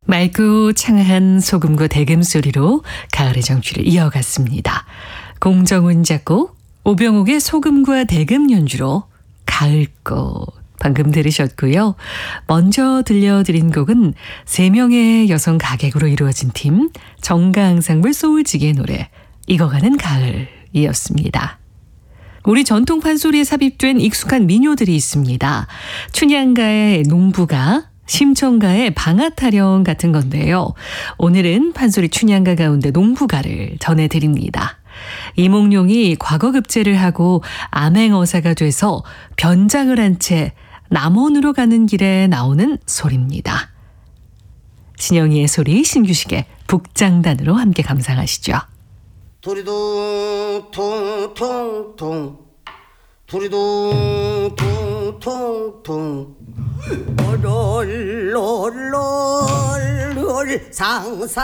맑고 창한 소금과 대금 소리로 가을의 정취를 이어갔습니다. 공정훈 작곡, 오병옥의 소금과 대금 연주로 가을꽃 방금 들으셨고요. 먼저 들려드린 곡은 3명의 여성 가객으로 이루어진 팀 정가앙상블 소울지기의 노래 익어가는 가을이었습니다. 우리 전통 판소리에 삽입된 익숙한 민요들이 있습니다. 춘향가의 농부가, 심청가의 방아타령 같은 건데요. 오늘은 판소리 춘향가 가운데 농부가를 전해드립니다. 이몽룡이 과거급제를 하고 암행어사가 돼서 변장을 한 채 남원으로 가는 길에 나오는 소리입니다. 신영이의 소리, 신규식의 북장단으로 함께 감상하시죠. 도리도 통통통 도리도 통통통 롤롤롤롤 상상